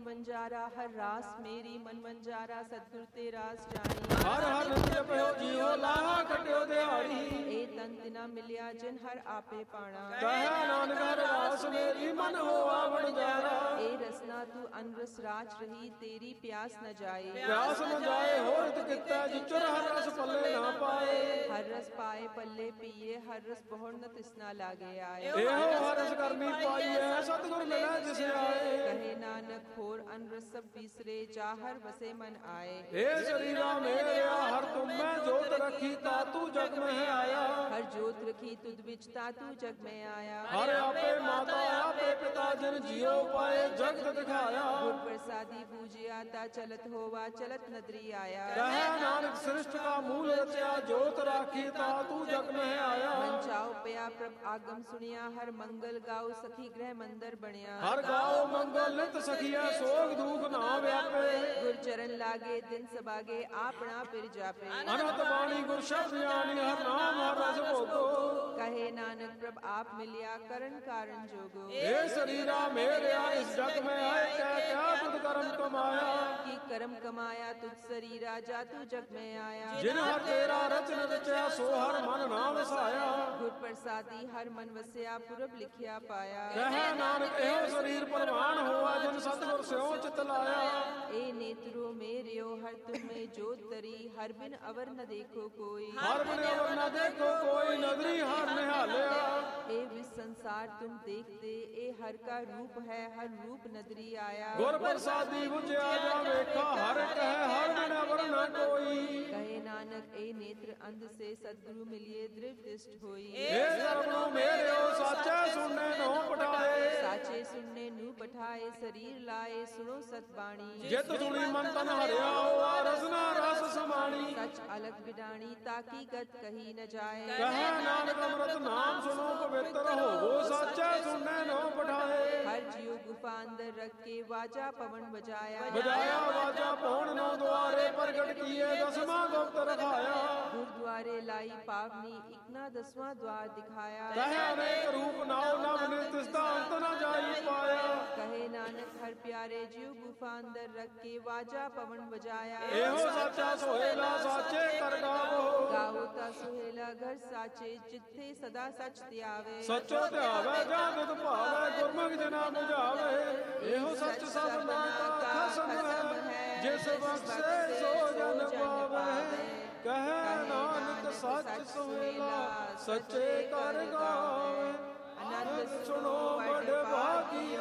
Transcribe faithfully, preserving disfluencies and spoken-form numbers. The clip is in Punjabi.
ਵੰਜਾਰਾ, ਹਰ ਰਾਸ ਮੇਰੀ ਮਨ ਵੰਜਾਰਾ, ਸਤਿਗੁਰ ਤੇ ਰਾਸ ਜਾਣੀ। ਹਰ ਹਰ ਨਿਤ ਜਪਿਓ ਜੀਓ, ਲਾਹਾ ਖਟਿਓ ਦਿਹਾੜੀ। ਇਹ ਤਨ ਤਿਨਾ ਮਿਲਿਆ ਜਿਨ ਹਰ ਆਪੇ ਪਾਣਾ, ਕਹੈ ਨਾਨਕ ਹਰ ਰਾਸ ਮੇਰੀ ਮਨ ਹੋਆ ਵਣਜਾਰਾ। ਇਹ ਰਸਨਾ ਤੂੰ ਅਨਰਸ ਰਾਚ ਰਹੀ, ਤੇਰੀ ਪਿਆਸ ਨ ਜਾਏ। ਪਿਆਸ ਨ ਜਾਏ ਹੋਰਤ ਕੀਤਾ, ਜਿਚੁਰ ਹਰ ਰਸ ਪੱਲੇ ਨਾ ਪਾਏ। ਹਰ ਰਸ ਪਾਏ ਪੱਲੇ ਪੀਏ, ਹਰ ਰਸ ਬਹੁੜ ਨ ਤਿਸਨਾ ਲਾਗੇ ਆਏ। ਇਹੋ ਹਰ ਰਸ ਕਰਮੀ ਪਾਈਐ, ਸਤਿਗੁਰ ਮਿਲੈ ਜਿਸ ਆਏ। ਕਹੇ ਨਾਨਕ ਹੋਰ ਅਨਰਸ ਸਭ ਬਿਸਰੇ, ਜਾ ਹਰ ਵਸੇ ਮਨ ਆਏ। ਇਹ ਸਰੀਰਾ ਮੇਰਿਆ ਹਰ ਤੁਮ ਮੈਂ ਜੋਤ ਰੱਖੀ, ਤਾ ਤੂੰ ਜਗ ਮਹਿ ਆਇਆ। ਹਰ ਜੋਤ ਰਖੀ ਤੁਧ ਵਿੱਚ, ਤਾ ਤੂੰ ਜਗ ਮੈਂ ਆਇਆ। ਹਰ ਆਪੇ ਮਾਤਾ ਆਪੇ ਪਿਤਾ, ਜਿਨ ਜੀਉ ਪਾਏ ਜਗਤ ਦਿਖਾਇਆ। ਗੁਰ ਪ੍ਰਸਾਦੀ ਬੂਝਿਆ, ਤਾ ਚਲਤ ਹੋਵਾ ਚਲਤ ਨਦਰੀ ਆਇਆ। ਕਹੈ ਨਾਨਕ ਸ੍ਰਿਸ਼ਟ ਕਾ ਮੂਲ ਰਚਿਆ, ਜੋਤ ਰਾਖੀ ਤਾ ਤੂੰ ਜਗ ਮਹਿ ਆਇਆ। ਮਨ ਚਾਉ ਪਿਆ ਪ੍ਰਭ ਆਗਮ ਸੁਣਿਆ, ਹਰ ਮੰਗਲ ਗਾਉ ਸਖੀ ਗ੍ਰਹਿ ਮੰਦਰ ਬਣਿਆ। ਹਰ ਗਾਓ ਮੰਗਲ ਨਿਤ ਸਖੀਆ, ਸੋਗ ਦੁਖ ਨਾ ਵਿਆਪੇ। ਗੁਰ ਚਰਨ ਲਾਗੇ ਦਿਨ ਸਬਾਗੇ, ਆਪਣਾ ਪਿਰ ਜਾਪੇ। ਅਨਹਤ ਬਾਣੀ ਗੁਰ ਸ਼ਬਦ ਜਾਣੀ, ਹਰ ਨਾਮ ਹਰ ਰਸ ਭੋਗੋ। ਕਹੇ ਨਾਨਕ ਪ੍ਰਭ ਆਪ ਮਿਲਿਆ, ਕਰਨ ਕਾਰਨ ਜੋਗੋ। ਇਹ ਸਰੀਰਾ ਮੇਰਿਆ ਇਸ ਜਗ ਮੈਂ ਆਏ, ਕਹਿ ਕਿਆ ਤੁਧ ਕਰਮ ਕਮਾਇਆ। ਕੀ ਕਰਮ ਕਮਾਇਆ ਤੁਧ ਸਰੀਰਾ, ਜਾ ਤੂੰ ਜਗ ਮੈਂ ਆਇਆ। ਜਿਨ ਹਰ ਤੇਰਾ ਰਚਨ ਰਚਿਆ, ਸੋ ਹਰ ਮਨ ਨਾ ਵਸਾਇਆ। ਗੁਰ ਪ੍ਰਸਾਦੀ ਹਰ ਮਨ ਵਸਿਆ, ਪੁਰਬ ਲਿਖਿਆ ਪਾਇਆ। ਕਹੈ ਨਾਨਕ ਇਹੋ ਸਰੀਰ ਪਰਵਾਨ ਹੋਆ, ਜਿਨ ਸਤਿਗੁਰ ਸਿਉ ਚਿਤ ਲਾਇਆ। ਇਹ ਨੇਤਰੋ ਮੇਰਿਓ ਹਰ ਤੁਮੇ ਜੋਤ ਤਰੀ, ਹਰ ਬਿਨ ਅਵਰ ਨ ਦੇਖੋ ਕੋਈ। ਹਰ ਬਿਨ ਅਵਰ ਨ ਦੇਖੋ ਕੋਈ, ਨਦਰੀ ਹਰ ਨਿਹਾਲਿਆ। ਇਹ ਵਿਸ ਸੰਸਾਰ ਤੁਮ ਦੇਖਤੇ, ਇਹ ਹਰ ਕਾ ਰੂਪ ਹੈ, ਹਰ ਰੂਪ ਨਦਰੀ ਆਇਆ। ਗੁਰ ਪ੍ਰਸਾਦੀ ਬੁਝਿਆ ਜਾ ਵੇਖਾ, ਹਰ ਕਹੈ ਹਰ ਬਿਨ ਅਵਰ ਨ ਕੋਈ। ਕਹੇ ਨਾਨਕ ਇਹ ਨੇਤਰ ਅੰਧ ਸੇ, ਸਤਿਗੁਰੂ ਮਿਲਿਏ ਦ੍ਰਿਵ ਦਿਸ਼ਟ ਹੋਈ। ਇਹ ਸਰਬਨੋ ਮੇਰਿਓ ਸਾਚੈ ਸੁਣਨੇ ਨੋ ਪਠਾਏ। ਸਾਚੇ ਸੁਣਨੇ ਨੂੰ ਪਠਾਏ, ਸਰੀਰ ਲਾਏ ਸੁਣੋ ਸਤ ਬਾਣੀ। ਜਿਤ ਸੁਣੀ ਮਨ ਤਨ ਹਰਿਆ, ਹੋਆ ਰਸਨਾ ਰਸ ਸਮਾਣੀ। ਸਚ ਅਲਗ ਵਿਡਾਣੀ, ਤਾਕੀ ਗਤ ਕਹੀ ਨ ਜਾਏ। ਕਹੈ ਨਾਨਕ ਅੰਮ੍ਰਿਤ ਨਾਮ ਸੁਨੋ, ਪਵਿੱਤਰ ਹੋਵੋ ਸਾਚੈ ਸੁਣਨੇ ਨੋ ਪਠਾਏ। ਹਰ ਜੀਉ ਗੁਫਾ ਅੰਦਰ ਰੱਖ ਕੇ, ਵਾਜਾ ਪਵਨ ਵਜਾਇਆ। ਵਜਾਇਆ ਵਾਜਾ ਪੌਣ ਨੋ ਦੁਆਰੇ, ਪ੍ਰਗਟ ਕੀਏ ਦਸਵਾਂ ਗੁਪਤ ਰਖਾਇਆ। ਗੁਰਦੁਆਰੇ ਲਾਈ ਪਾਵਨੀ, ਇਕਨਾ ਦਸਵਾਂ ਦਵਾਰ ਦਿਖਾਇਆ। ਕਹੈ ਅਨੇਕ ਰੂਪ ਨਾਉ ਨਵ ਨਿਤ, ਤਿਸਦਾ ਅੰਤ ਨ ਜਾਈ ਪਾਇਆ। ਕਹੇ ਨਾਨਕ ਹਰ ਪਿਆਰੇ ਜੀਉ ਗੁਫਾ ਅੰਦਰ ਰੱਖ ਕੇ, ਵਾਜਾ ਪਵਨ ਵਜਾਇਆ। ਇਹੋ ਸਾਚਾ ਸੋਹੇਲਾ, ਸਾਚੇ ਕਰ ਗਾਵੋ। ਗਾਓ ਤਾ ਸੁਹੇਲਾ ਘਰ ਸਾਚੇ, ਜਿੱਥੇ ਸਦਾ ਸਚ ਧਿਆਵੇ। ਸੱਚੋ ਧਿਆਵੈ ਜਾਂ ਤਿਤ ਭਾਵੈ, ਗੁਰਮੁਖ ਜਨਾ ਬੁਝਾਵੇ। ਇਹੋ ਸੱਚ ਸਭ ਨਾਮ ਖਸਮ ਹੈ, ਜਿਸ ਬਖਸ਼ੇ ਸੋ ਜਨ ਪਾਵੇ। ਕਹੈ ਨਾਨਕ ਸੱਚ ਸੋਹੇਲਾ, ਸੱਚੇ ਕਰ ਗਾਵੇ। ਆਨੰਦ ਸੁਣੋ ਬੜ ਭਾਗੀ।